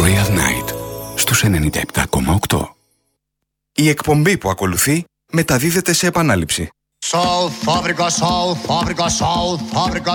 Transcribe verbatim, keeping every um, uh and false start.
Royal Night στους ενενήντα επτά κόμμα οκτώ. Η εκπομπή που ακολουθεί μεταδίδεται σε επανάληψη. South Africa, South Africa, South Africa,